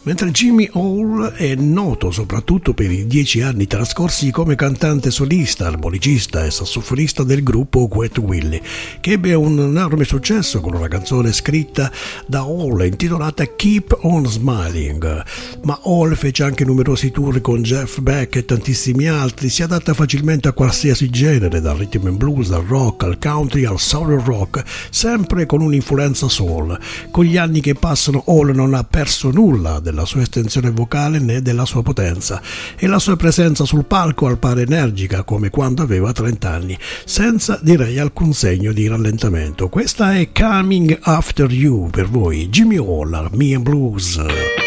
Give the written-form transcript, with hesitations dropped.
Mentre Jimmy Hall è noto soprattutto per i 10 anni trascorsi come cantante solista, armonicista e sassofonista del gruppo Wet Willie, che ebbe un enorme successo con una canzone scritta da Hall intitolata Keep on Smiling. Ma Hall fece anche numerosi tour con Jeff Beck e tantissimi altri, si adatta facilmente a qualsiasi genere, dal rhythm and blues, al rock, al country, al soul rock, sempre con un'influenza soul. Con gli anni che passano Hall non ha perso nulla della sua estensione vocale né della sua potenza, e la sua presenza sul palco appare energica come quando aveva 30 anni, senza direi alcun segno di rallentamento. Questa è Coming After You per voi, Jimmy Hall, Me and Blues.